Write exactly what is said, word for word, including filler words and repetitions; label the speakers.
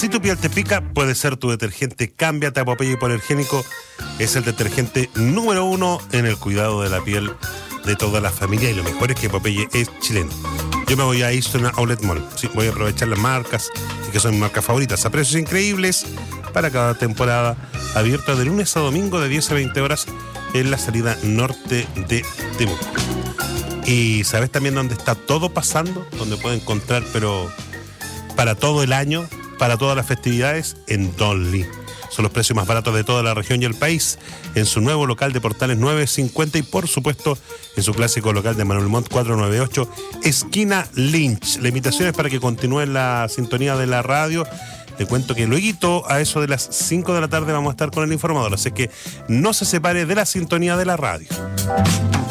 Speaker 1: Si tu piel te pica, puede ser tu detergente Cámbiate a Popeye Hipoalergénico. Es el detergente número uno en el cuidado de la piel de toda la familia, y lo mejor es que Popeye es chileno. Yo me voy a Eastern Outlet Mall. Sí, voy a aprovechar las marcas, que son mis marcas favoritas, a precios increíbles para cada temporada, abierta de lunes a domingo de diez a veinte horas en la salida norte de Temuco. Y ¿sabes también dónde está todo pasando? Donde puedes encontrar, pero para todo el año, para todas las festividades, en Donly. Son los precios más baratos de toda la región y el país, en su nuevo local de Portales nueve cincuenta y por supuesto en su clásico local de Manuel Montt cuatrocientos noventa y ocho, esquina Lynch. La invitación es para que continúen la sintonía de la radio. Te cuento que luego a eso de las cinco de la tarde vamos a estar con el informador, así que no se separe de la sintonía de la radio.